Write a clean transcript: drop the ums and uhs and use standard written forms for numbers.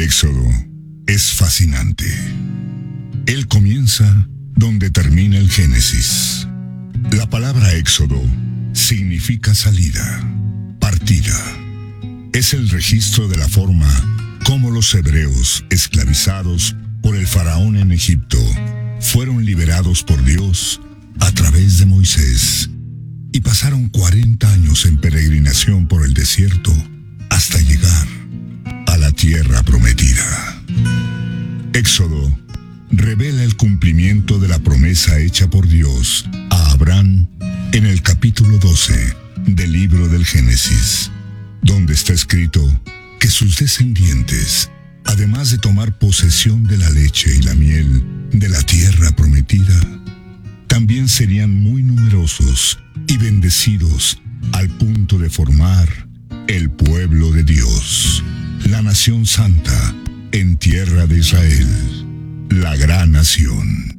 Éxodo es fascinante. Él comienza donde termina el Génesis. La palabra Éxodo significa salida, partida. Es el registro de la forma como los hebreos, esclavizados por el faraón en Egipto, fueron liberados por Dios a través de Moisés y pasaron 40 años en peregrinación por el desierto hasta llegar a la tierra prometida. Éxodo revela el cumplimiento de la promesa hecha por Dios a Abraham en el capítulo 12 del libro del Génesis, donde está escrito que sus descendientes, además de tomar posesión de la leche y la miel de la tierra prometida, también serían muy numerosos y bendecidos al punto de formar el pueblo de Dios, la nación santa en tierra de Israel, la gran nación.